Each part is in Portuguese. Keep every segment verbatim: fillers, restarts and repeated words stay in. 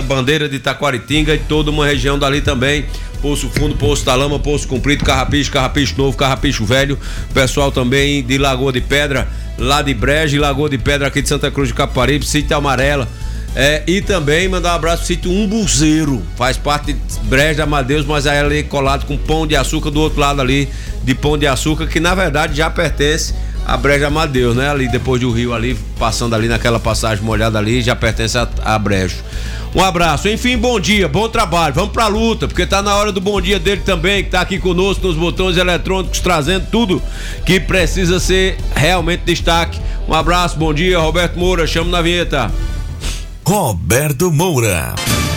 Bandeira de Taquaritinga e toda uma região dali também. Poço Fundo, Poço da Lama, Poço Comprido, Carrapicho, Carrapicho Novo, Carrapicho Velho. Pessoal também de Lagoa de Pedra, lá de Brejo e Lagoa de Pedra aqui de Santa Cruz de Caparibe, Sítio Amarela. É, e também mandar um abraço pro Sítio Umbuzeiro, faz parte de Brejo da Amadeus, mas aí ali colado com Pão de Açúcar do outro lado ali de Pão de Açúcar, que na verdade já pertence a Brejo Amadeus, né? Ali depois do rio ali, passando ali naquela passagem molhada ali, já pertence a, a Brejo. Um abraço, enfim, bom dia, bom trabalho, vamos pra luta, porque tá na hora do bom dia dele também, que tá aqui conosco nos botões eletrônicos, trazendo tudo que precisa ser realmente destaque. Um abraço, bom dia, Roberto Moura, chamo na vinheta. Roberto Moura.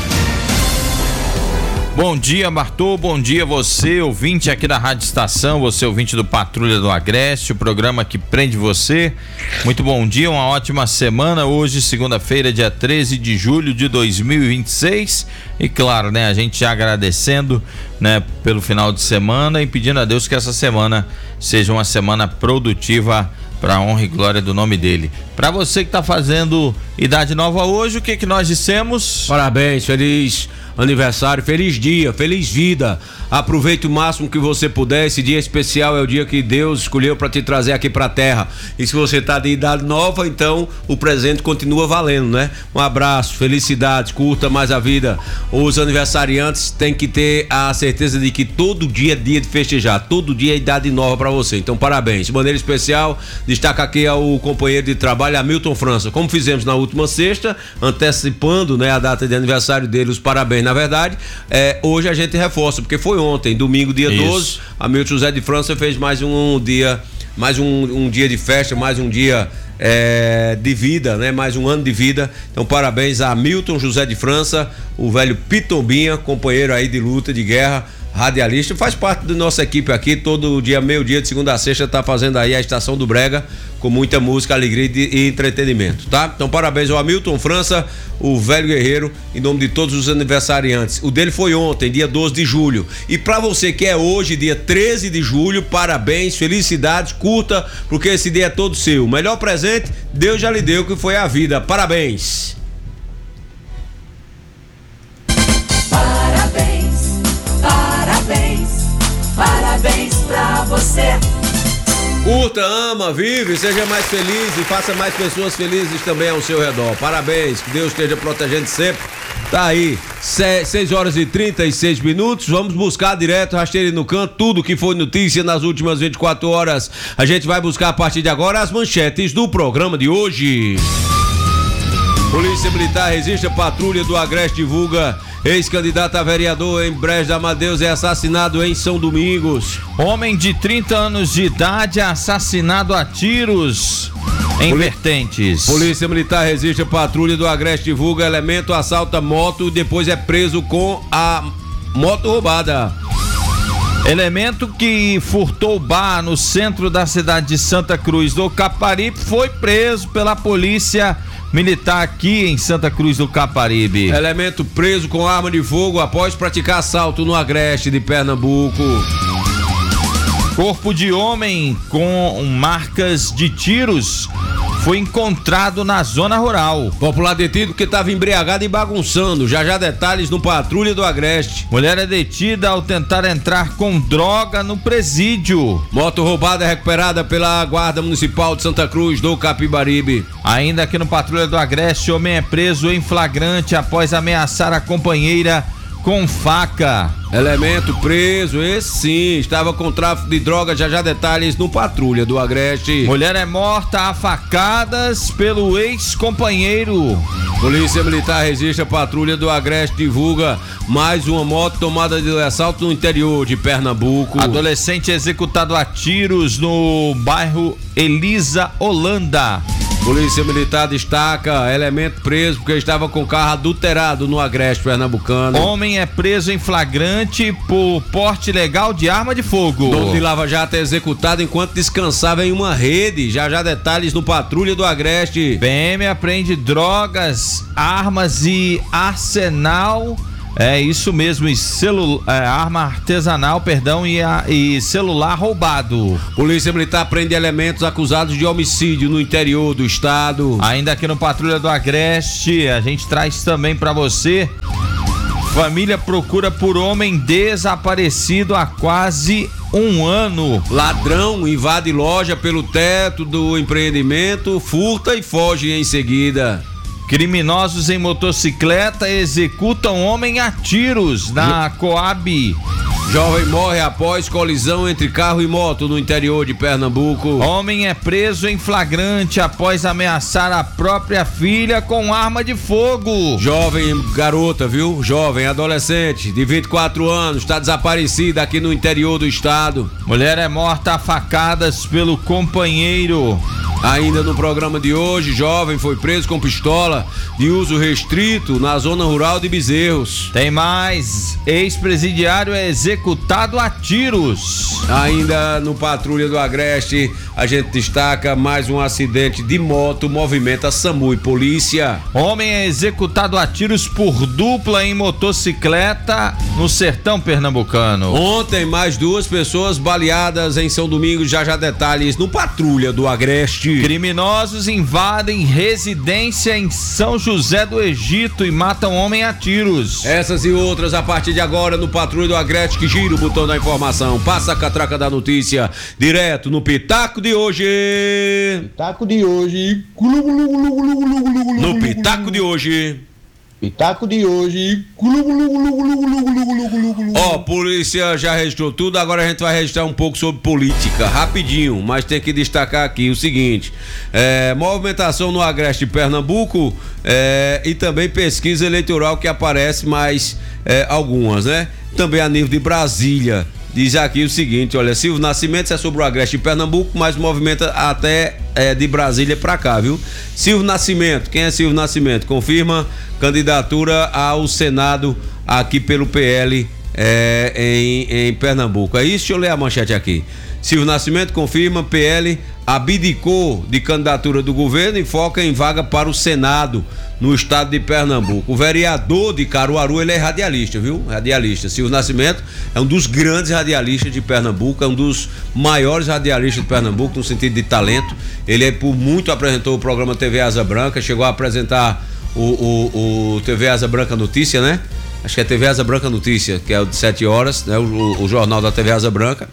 Bom dia, Bartô, bom dia você, ouvinte aqui da Rádio Estação, você ouvinte do Patrulha do Agreste, o programa que prende você. Muito bom dia, uma ótima semana. Hoje, segunda-feira, dia treze de julho de dois mil e vinte e seis. E claro, né, a gente já agradecendo, né, pelo final de semana e pedindo a Deus que essa semana seja uma semana produtiva para a honra e glória do nome dele. Para você que tá fazendo idade nova hoje, o que que nós dissemos? Parabéns, feliz aniversário, feliz dia, feliz vida. Aproveite o máximo que você puder. Esse dia especial é o dia que Deus escolheu para te trazer aqui pra terra. E se você tá de idade nova, então o presente continua valendo, né? Um abraço, felicidades, curta mais a vida. Os aniversariantes têm que ter a certeza de que todo dia é dia de festejar, todo dia é idade nova para você. Então parabéns. De maneira especial, destaca aqui ao companheiro de trabalho, Hamilton França. Como fizemos na última sexta, antecipando, né, a data de aniversário dele, os parabéns. Na verdade, é, hoje a gente reforça, porque foi ontem, domingo, dia Isso. doze, Hamilton José de França fez mais um dia, mais um, um dia de festa, mais um dia é, de vida, né? Mais um ano de vida. Então, parabéns a Hamilton José de França, o velho Pitombinha, companheiro aí de luta, de guerra, radialista, faz parte da nossa equipe aqui, todo dia, meio dia, de segunda a sexta, tá fazendo aí a Estação do Brega, com muita música, alegria e entretenimento, tá? Então parabéns ao Hamilton França, o velho guerreiro, em nome de todos os aniversariantes. O dele foi ontem, dia doze de julho, e pra você que é hoje, dia treze de julho, parabéns, felicidades, curta, porque esse dia é todo seu. O melhor presente, Deus já lhe deu, que foi a vida. Parabéns! Parabéns pra você. Curta, ama, vive, seja mais feliz e faça mais pessoas felizes também ao seu redor. Parabéns, que Deus esteja protegendo sempre. Tá aí, seis horas e trinta e seis minutos. Vamos buscar direto, rasteiro no canto, tudo que foi notícia nas últimas vinte e quatro horas. A gente vai buscar a partir de agora as manchetes do programa de hoje. Polícia Militar resiste à patrulha do Agreste, divulga ex-candidato a vereador em Brejo da Amadeus é assassinado em São Domingos. Homem de trinta anos de idade é assassinado a tiros em Poli- Vertentes. Polícia Militar resiste à patrulha do Agreste, divulga elemento assalta moto e depois é preso com a moto roubada. Elemento que furtou bar no centro da cidade de Santa Cruz do Caparibe foi preso pela polícia militar aqui em Santa Cruz do Caparibe. Elemento preso com arma de fogo após praticar assalto no Agreste de Pernambuco. Corpo de homem com marcas de tiros foi encontrado na zona rural. Popular detido que estava embriagado e bagunçando. Já já detalhes no Patrulha do Agreste. Mulher é detida ao tentar entrar com droga no presídio. Moto roubada é recuperada pela Guarda Municipal de Santa Cruz do Capibaribe. Ainda aqui no Patrulha do Agreste, homem é preso em flagrante após ameaçar a companheira com faca. Elemento preso, esse sim, estava com tráfico de drogas. Já já detalhes no Patrulha do Agreste. Mulher é morta a facadas pelo ex-companheiro. Polícia Militar resiste à Patrulha do Agreste, divulga mais uma moto tomada de assalto no interior de Pernambuco. Adolescente executado a tiros no bairro Elisa Holanda. Polícia Militar destaca elemento preso porque estava com carro adulterado no Agreste pernambucano. Homem é preso em flagrante por porte ilegal de arma de fogo. Dono de Lava Jato é executado enquanto descansava em uma rede. Já já detalhes no Patrulha do Agreste. P M apreende drogas, armas e arsenal É isso mesmo, e celu, é, arma artesanal, perdão, e, a, e celular roubado. Polícia Militar prende elementos acusados de homicídio no interior do estado. Ainda aqui no Patrulha do Agreste, a gente traz também pra você. Família procura por homem desaparecido há quase um ano. Ladrão invade loja pelo teto do empreendimento, furta e foge em seguida. Criminosos em motocicleta executam homem a tiros na Coab. Jovem morre após colisão entre carro e moto no interior de Pernambuco. Homem é preso em flagrante após ameaçar a própria filha com arma de fogo. Jovem garota, viu? Jovem adolescente de vinte e quatro anos está desaparecida aqui no interior do estado. Mulher é morta a facadas pelo companheiro. Ainda no programa de hoje, jovem foi preso com pistola de uso restrito na zona rural de Bezerros. Tem mais, ex-presidiário é executado a tiros. Ainda no Patrulha do Agreste, a gente destaca mais um acidente de moto, movimenta SAMU e polícia. Homem é executado a tiros por dupla em motocicleta no sertão pernambucano. Ontem, mais duas pessoas baleadas em São Domingos, já já detalhes no Patrulha do Agreste. Criminosos invadem residência em São José do Egito e matam homem a tiros. Essas e outras a partir de agora no Patrulha do Agreste, que gira o botão da informação. Passa a catraca da notícia direto no Pitaco de hoje. Pitaco de hoje. No Pitaco de hoje. Pitaco de hoje. Ó, oh, polícia já registrou tudo, agora a gente vai registrar um pouco sobre política, rapidinho, mas tem que destacar aqui o seguinte, é, movimentação no Agreste de Pernambuco é, e também pesquisa eleitoral que aparece mais é, algumas, né? Também a nível de Brasília. Diz aqui o seguinte, olha, Silvio Nascimento, isso é sobre o Agreste de Pernambuco, mas movimenta até é, de Brasília pra cá, viu? Silvio Nascimento, quem é Silvio Nascimento? Confirma candidatura ao Senado aqui pelo P L é, em, em Pernambuco. É isso? Deixa eu ler a manchete aqui. Silvio Nascimento confirma, P L abdicou de candidatura do governo e foca em vaga para o Senado no estado de Pernambuco. O vereador de Caruaru, ele é radialista, viu? Radialista. Silvio Nascimento é um dos grandes radialistas de Pernambuco, é um dos maiores radialistas de Pernambuco no sentido de talento. Ele é, por muito apresentou o programa T V Asa Branca, chegou a apresentar o, o, o T V Asa Branca Notícia, né? Acho que é T V Asa Branca Notícia, que é o de sete horas, né? O, o jornal da T V Asa Branca.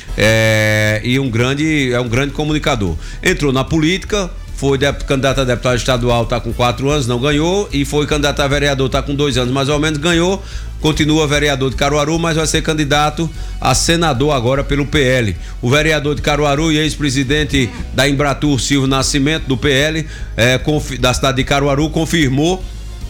É, e um grande, é um grande comunicador. Entrou na política, foi de, candidato a deputado estadual, está com quatro anos, não ganhou, e foi candidato a vereador, está com dois anos mais ou menos, ganhou, continua vereador de Caruaru, mas vai ser candidato a senador agora pelo P L. O vereador de Caruaru e ex-presidente da Embratur, Silvio Nascimento, do P L, é, da cidade de Caruaru, confirmou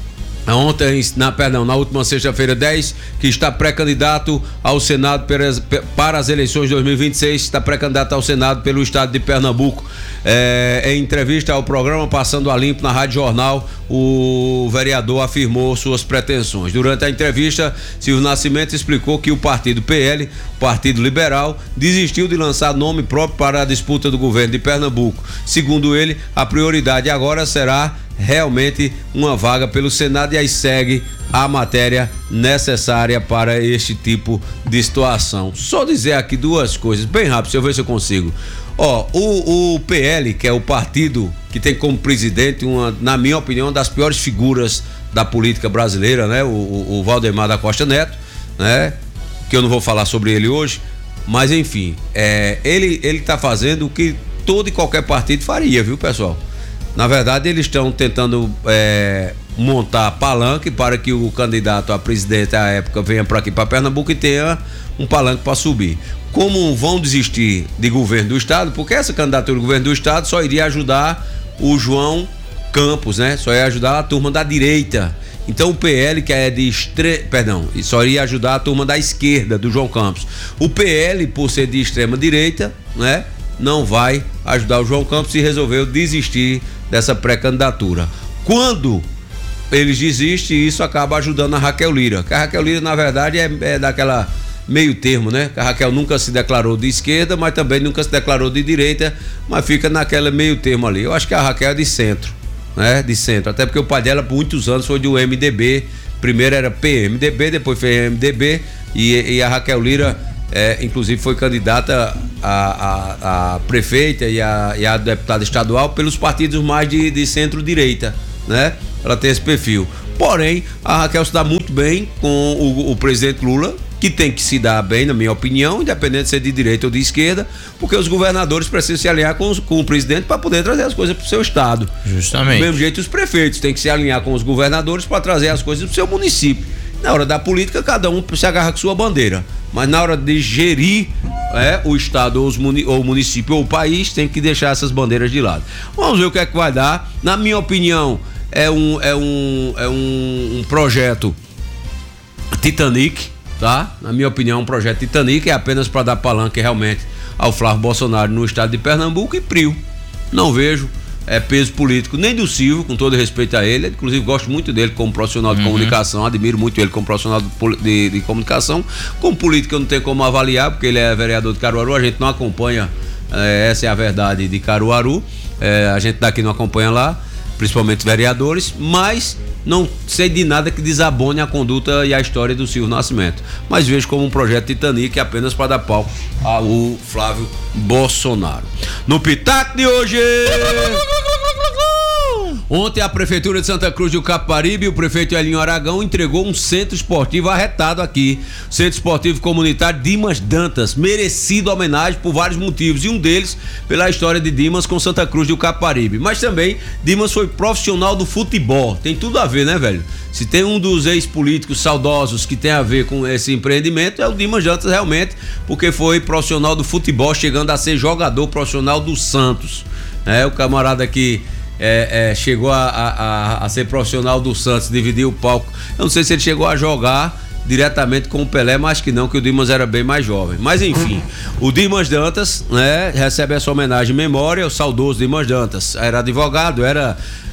ontem, na, perdão, na última sexta-feira dez, que está pré-candidato ao Senado para as eleições de dois mil e vinte e seis, está pré-candidato ao Senado pelo estado de Pernambuco. É, em entrevista ao programa Passando a Limpo na Rádio Jornal, o vereador afirmou suas pretensões. Durante a entrevista, Silvio Nascimento explicou que o partido P L, Partido Liberal, desistiu de lançar nome próprio para a disputa do governo de Pernambuco. Segundo ele, a prioridade agora será realmente uma vaga pelo Senado, e aí segue a matéria necessária para este tipo de situação. Só dizer aqui duas coisas, bem rápido, deixa eu ver se eu consigo. Ó, o, o P L, que é o partido que tem como presidente, uma, na minha opinião, uma das piores figuras da política brasileira, né? O, o, o Valdemar da Costa Neto, né? Que eu não vou falar sobre ele hoje, mas enfim, é, ele, ele tá fazendo o que todo e qualquer partido faria, viu, pessoal? Na verdade, eles estão tentando é, montar palanque para que o candidato a presidente à época venha para aqui, para Pernambuco, e tenha um palanque para subir. Como vão desistir de governo do estado, porque essa candidatura do governo do estado só iria ajudar o João Campos, né? Só ia ajudar a turma da direita. Então o P L, que é de extre... perdão, só iria ajudar a turma da esquerda do João Campos. O P L, por ser de extrema direita, né, não vai ajudar o João Campos e resolveu desistir dessa pré-candidatura. Quando eles desistem, isso acaba ajudando a Raquel Lira. Que a Raquel Lira, na verdade, é, é daquela meio termo, né? Que a Raquel nunca se declarou de esquerda, mas também nunca se declarou de direita, mas fica naquela meio termo ali. Eu acho que a Raquel é de centro, né? De centro. Até porque o pai dela, por muitos anos, foi do M D B, Primeiro era P M D B, depois foi M D B e, e a Raquel Lira, é, inclusive, foi candidata a, a, a prefeita e a, e a deputada estadual pelos partidos mais de, de centro-direita, né? Ela tem esse perfil. Porém, a Raquel se dá muito bem com o, o presidente Lula, que tem que se dar bem, na minha opinião, independente de ser de direita ou de esquerda, porque os governadores precisam se alinhar com, os, com o presidente para poder trazer as coisas para o seu estado. Justamente. Do mesmo jeito, os prefeitos têm que se alinhar com os governadores para trazer as coisas para o seu município. Na hora da política, cada um se agarra com sua bandeira. Mas na hora de gerir é, o estado ou, os muni- ou o município ou o país, tem que deixar essas bandeiras de lado. Vamos ver o que é que vai dar. Na minha opinião, é um, é um, é um, um projeto Titanic, tá? Na minha opinião, um projeto Titanic é apenas para dar palanque realmente ao Flávio Bolsonaro no estado de Pernambuco e Prio. Não vejo é, peso político nem do Silvio, com todo respeito a ele, inclusive gosto muito dele como profissional de uhum. comunicação, admiro muito ele como profissional de, de, de comunicação. Como político eu não tenho como avaliar, porque ele é vereador de Caruaru, a gente não acompanha, é, essa é a verdade de Caruaru, é, a gente daqui não acompanha lá, principalmente vereadores, mas não sei de nada que desabone a conduta e a história do Silvio Nascimento, mas vejo como um projeto Titanic apenas para dar palco ao Flávio Bolsonaro. No Pitaco de hoje, ontem a Prefeitura de Santa Cruz do Capibaribe, o prefeito Elinho Aragão entregou um centro esportivo arretado aqui, Centro Esportivo Comunitário Dimas Dantas, merecido homenagem por vários motivos, e um deles pela história de Dimas com Santa Cruz do Capibaribe, mas também Dimas foi profissional do futebol, tem tudo a ver, né, velho? Se tem um dos ex-políticos saudosos que tem a ver com esse empreendimento, é o Dimas Dantas realmente, porque foi profissional do futebol, chegando a ser jogador profissional do Santos, é, o camarada que É, é, chegou a, a, a ser profissional do Santos, dividiu o palco. Eu não sei se ele chegou a jogar diretamente com o Pelé, mas que não, que o Dimas era bem mais jovem. Mas enfim, o Dimas Dantas, né, recebe essa homenagem em memória ao saudoso Dimas Dantas. Era advogado, era,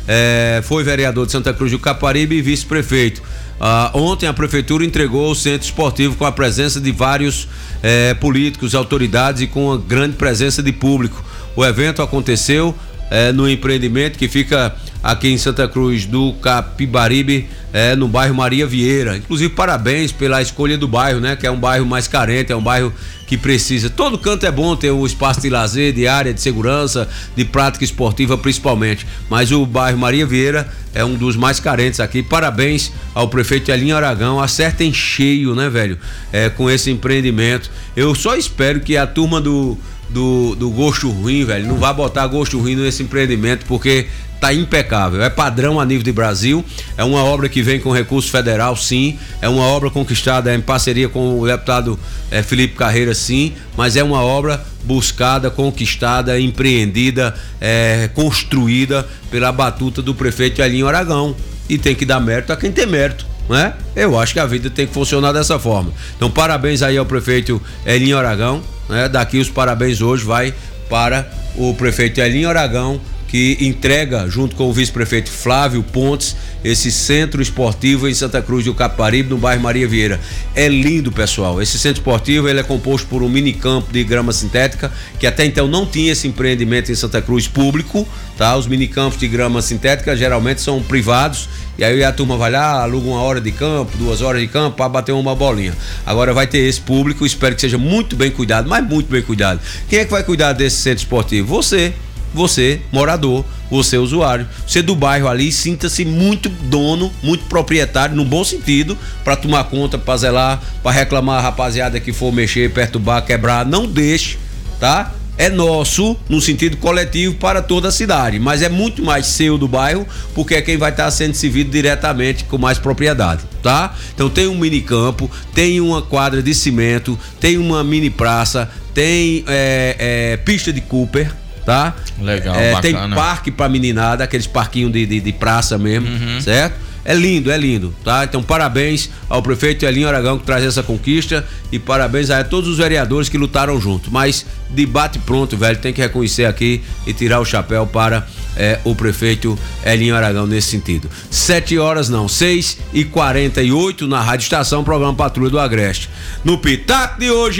é, foi vereador de Santa Cruz do Capibaribe e vice-prefeito. Ah, ontem a prefeitura entregou o centro esportivo com a presença de vários é, políticos, autoridades e com uma grande presença de público. O evento aconteceu É, no empreendimento que fica aqui em Santa Cruz do Capibaribe, é, no bairro Maria Vieira. Inclusive, parabéns pela escolha do bairro, né? Que é um bairro mais carente, é um bairro que precisa. Todo canto é bom ter um espaço de lazer, de área de segurança, de prática esportiva principalmente. Mas o bairro Maria Vieira é um dos mais carentes aqui. Parabéns ao prefeito Elinho Aragão. Acerta em cheio, né, velho? É, com esse empreendimento. Eu só espero que a turma do Do, do gosto ruim, velho, não vai botar gosto ruim nesse empreendimento, porque tá impecável, é padrão a nível de Brasil, é uma obra que vem com recurso federal, sim, é uma obra conquistada em parceria com o deputado é, Felipe Carreira, sim, mas é uma obra buscada, conquistada, empreendida, é, construída pela batuta do prefeito Elinho Aragão, e tem que dar mérito a quem tem mérito, né? Eu acho que a vida tem que funcionar dessa forma. Então, parabéns aí ao prefeito Elinho Aragão, né? Daqui os parabéns hoje vai para o prefeito Elinho Aragão, que entrega, junto com o vice-prefeito Flávio Pontes, esse centro esportivo em Santa Cruz do Capibaribe, no bairro Maria Vieira. É lindo, pessoal. Esse centro esportivo, ele é composto por um mini campo de grama sintética, que até então não tinha esse empreendimento em Santa Cruz público, tá? Os mini campos de grama sintética geralmente são privados, e aí a turma vai lá, aluga uma hora de campo, duas horas de campo para bater uma bolinha. Agora vai ter esse público, espero que seja muito bem cuidado, mas muito bem cuidado. Quem é que vai cuidar desse centro esportivo? Você. Você, morador, você, usuário, você do bairro ali, sinta-se muito dono, muito proprietário, no bom sentido, para tomar conta, para zelar, para reclamar a rapaziada que for mexer, perturbar, quebrar, não deixe, tá? É nosso, no sentido coletivo, para toda a cidade, mas é muito mais seu do bairro, porque é quem vai estar sendo servido diretamente com mais propriedade, tá? Então tem um mini campo, tem uma quadra de cimento, tem uma mini praça, tem é, é, pista de Cooper, tá? Legal, é, bacana. Tem parque pra meninada, aqueles parquinhos de, de, de praça mesmo, uhum. Certo? É lindo, é lindo, tá? Então parabéns ao prefeito Elinho Aragão que traz essa conquista, e parabéns a todos os vereadores que lutaram junto, mas debate pronto, velho, tem que reconhecer aqui e tirar o chapéu para é, o prefeito Elinho Aragão nesse sentido. Sete horas não, seis e quarenta e oito na Rádio Estação, programa Patrulha do Agreste. No Pitaco de hoje...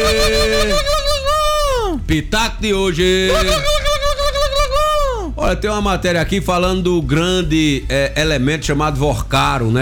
Pitaco de hoje. Olha, tem uma matéria aqui falando do grande é, elemento chamado Vorcaro, né?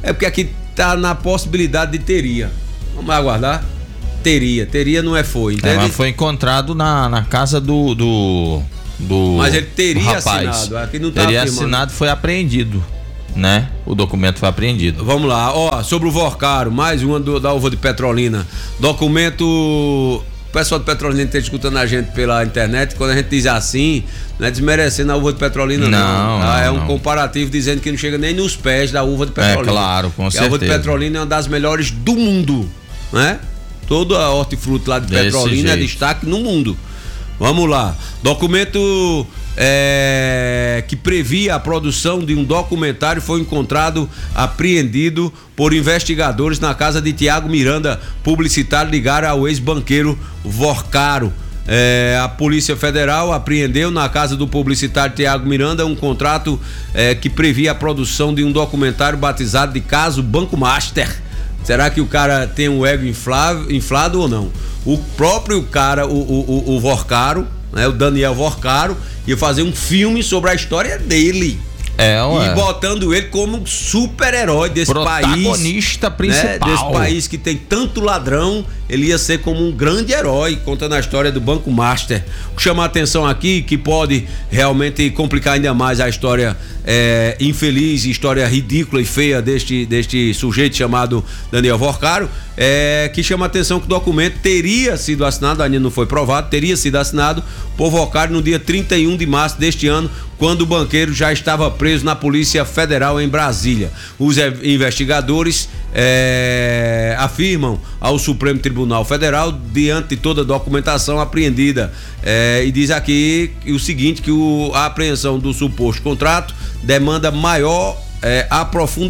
É porque aqui tá na possibilidade de teria. Vamos aguardar? Teria. Teria não é foi, entende? É, mas foi encontrado na, na casa do, do, do Mas ele teria rapaz. assinado. Aqui não tá teria afirmando. assinado, foi apreendido, né? O documento foi apreendido. Vamos lá, ó, sobre o Vorcaro, mais uma do, da uva de Petrolina. Documento. O pessoal de Petrolina está escutando a gente pela internet. Quando a gente diz assim, não é desmerecendo a uva de Petrolina, não. Não, tá? não, É um não. comparativo dizendo que não chega nem nos pés da uva de Petrolina. É claro, com Porque certeza. a uva de Petrolina é uma das melhores do mundo, né? Toda a hortifruti lá de Desse Petrolina é jeito. destaque no mundo. Vamos lá. Documento é, que previa a produção de um documentário foi encontrado apreendido por investigadores na casa de Tiago Miranda, publicitário ligado ao ex-banqueiro Vorcaro. É, a Polícia Federal apreendeu na casa do publicitário Tiago Miranda um contrato é, que previa a produção de um documentário batizado de Caso Banco Master. Será que o cara tem um ego inflado, inflado ou não? O próprio cara, o, o, o, o Vorcaro, né, o Daniel Vorcaro, ia fazer um filme sobre a história dele. É, ué. E botando ele como um super-herói desse país. Protagonista principal. Né, desse país que tem tanto ladrão, ele ia ser como um grande herói, contando a história do Banco Master. O que chama a atenção aqui, que pode realmente complicar ainda mais a história é, infeliz, história ridícula e feia deste, deste sujeito chamado Daniel Vorcaro, é que chama a atenção que o documento teria sido assinado, ainda não foi provado, teria sido assinado por Vorcaro no dia trinta e um de março deste ano, quando o banqueiro já estava preso na Polícia Federal em Brasília. Os investigadores é, afirmam ao Supremo Tribunal Federal, diante de toda a documentação apreendida, é, e diz aqui o seguinte, que o, a apreensão do suposto contrato demanda maior é, aprofundamento